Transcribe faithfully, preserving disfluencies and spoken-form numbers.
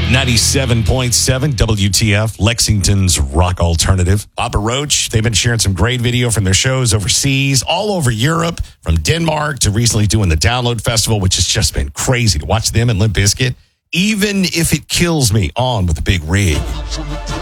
ninety-seven point seven W T F, Lexington's rock alternative. Papa Roach, they've been sharing some great video from their shows overseas, all over Europe, from Denmark to recently doing the Download Festival, which has just been crazy to watch them and Limp Bizkit. Even If It Kills Me on with a big rig.